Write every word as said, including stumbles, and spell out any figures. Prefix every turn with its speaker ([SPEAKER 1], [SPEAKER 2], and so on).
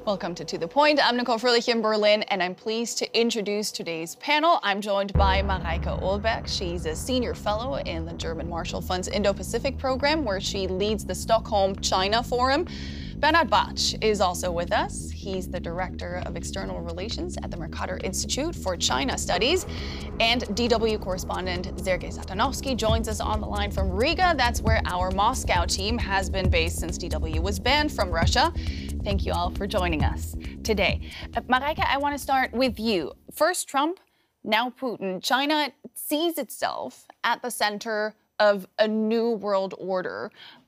[SPEAKER 1] Welcome to To The Point. I'm Nicole Fröhlich in Berlin, and I'm pleased to introduce today's panel. I'm joined by Mareike Ohlbeck. She's a senior fellow in the German Marshall Fund's Indo-Pacific program, where she leads the Stockholm China Forum. Bernhard Bartsch is also with us. He's the Director of External Relations at the Mercator Institute for China Studies. And D W correspondent Sergei Satanovsky joins us on the line from Riga. That's where our Moscow team has been based since D W was banned from Russia. Thank you all for joining us today. Uh, Mareike, I want to start with you. First Trump, now Putin. China sees itself at the center of a new world order.